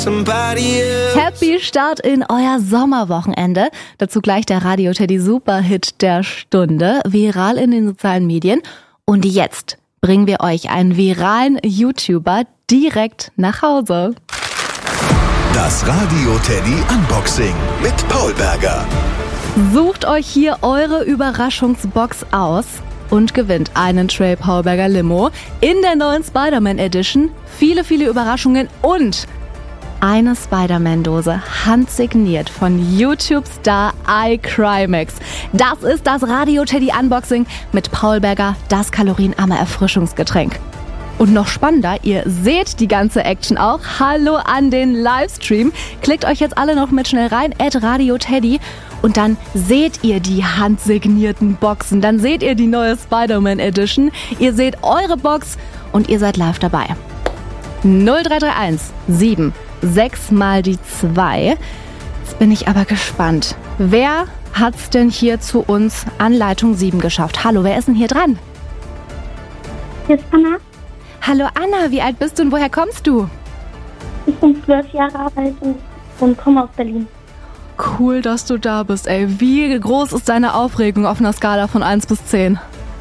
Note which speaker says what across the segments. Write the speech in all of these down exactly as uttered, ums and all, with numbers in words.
Speaker 1: Happy Start in euer Sommerwochenende. Dazu gleich der Radio Teddy Superhit der Stunde, viral in den sozialen Medien. Und jetzt bringen wir euch einen viralen YouTuber direkt nach Hause.
Speaker 2: Das Radio Teddy Unboxing mit Paul Berger.
Speaker 1: Sucht euch hier eure Überraschungsbox aus und gewinnt einen Trey Paul Berger Limo in der neuen Spider-Man Edition. Viele, viele Überraschungen und eine Spider-Man-Dose, handsigniert von YouTube-Star iCrimex. Das ist das Radio Teddy Unboxing mit Paul Berger, das kalorienarme Erfrischungsgetränk. Und noch spannender, ihr seht die ganze Action auch. Hallo an den Livestream. Klickt euch jetzt alle noch mit schnell rein, at Radio Teddy. Und dann seht ihr die handsignierten Boxen. Dann seht ihr die neue Spider-Man Edition. Ihr seht eure Box und ihr seid live dabei. null drei drei eins sieben sechs mal die zwei. Jetzt bin ich aber gespannt. Wer hat's denn hier zu uns an Leitung sieben geschafft? Hallo, wer ist denn hier dran?
Speaker 3: Hier ist Anna.
Speaker 1: Hallo Anna, wie alt bist du und woher kommst du?
Speaker 3: Ich bin zwölf Jahre alt und, und komme aus Berlin.
Speaker 1: Cool, dass du da bist, ey. Wie groß ist deine Aufregung auf einer Skala von eins bis zehn?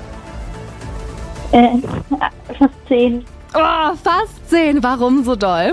Speaker 3: Äh, fast zehn.
Speaker 1: Oh, fast zehn. Warum so doll?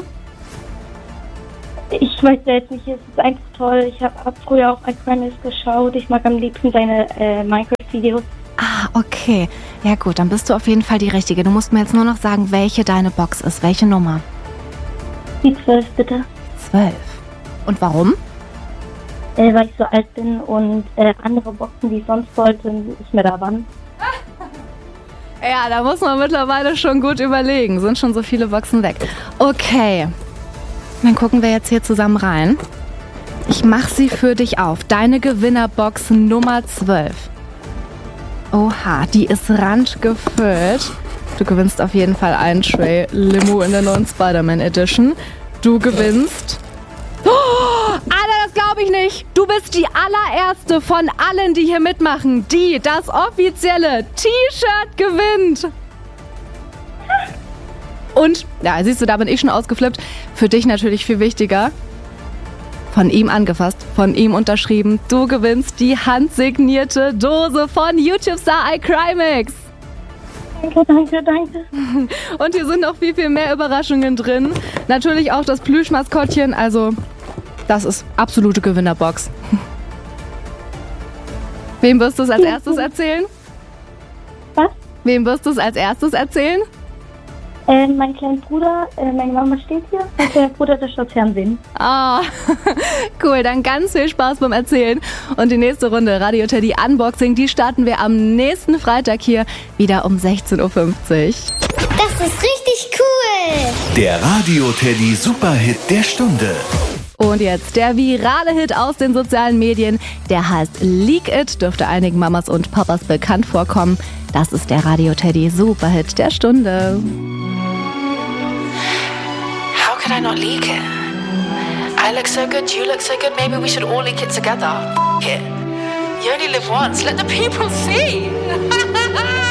Speaker 3: Ich weiß jetzt nicht, es ist einfach toll. Ich habe hab früher auch iCrimex geschaut. Ich mag am liebsten seine äh, Minecraft-Videos.
Speaker 1: Ah, okay. Ja gut, dann bist du auf jeden Fall die Richtige. Du musst mir jetzt nur noch sagen, welche deine Box ist. Welche Nummer?
Speaker 3: Die zwölf, bitte.
Speaker 1: zwölf. Und warum?
Speaker 3: Äh, weil ich so alt bin und äh, andere Boxen, die ich sonst wollte, nicht mehr da waren.
Speaker 1: Ja, da muss man mittlerweile schon gut überlegen. Sind schon so viele Boxen weg. Okay. Dann gucken wir jetzt hier zusammen rein. Ich mache sie für dich auf. Deine Gewinnerbox Nummer zwölf. Oha, die ist randgefüllt. Du gewinnst auf jeden Fall einen Tray Limo in der neuen Spider-Man Edition. Du gewinnst... Oh, Anna, das glaube ich nicht. Du bist die allererste von allen, die hier mitmachen, die das offizielle T-Shirt gewinnt. Und, ja, siehst du, da bin ich schon ausgeflippt. Für dich natürlich viel wichtiger. Von ihm angefasst, von ihm unterschrieben. Du gewinnst die handsignierte Dose von YouTube-Star iCrimex.
Speaker 3: Danke, danke, danke.
Speaker 1: Und hier sind noch viel, viel mehr Überraschungen drin. Natürlich auch das Plüschmaskottchen. Also, das ist absolute Gewinnerbox. Wem wirst du es als erstes erzählen?
Speaker 3: Was?
Speaker 1: Wem wirst du es als erstes erzählen?
Speaker 3: Äh, mein kleiner Bruder, äh, meine Mama steht hier. Mein kleiner Bruder, der schaut Fernsehen.
Speaker 1: Ah, cool. Dann ganz viel Spaß beim Erzählen. Und die nächste Runde Radio Teddy Unboxing, die starten wir am nächsten Freitag hier wieder um sechzehn Uhr fünfzig.
Speaker 4: Das ist richtig cool.
Speaker 2: Der Radio Teddy Superhit der Stunde.
Speaker 1: Und jetzt der virale Hit aus den sozialen Medien. Der heißt Leak It, dürfte einigen Mamas und Papas bekannt vorkommen. Das ist der Radio Teddy Superhit der Stunde.
Speaker 5: How could I not leak it? I look so good, you look so good, maybe we should all leak it together. F it. You only live once, let the people see.